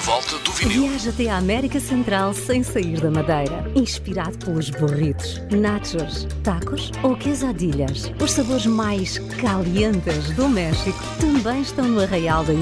volta do vinil. Viaja até à América Central sem sair da Madeira. Inspirado pelos burritos, nachos, tacos ou quesadillas. Os sabores mais calientes do México também estão no Arraial da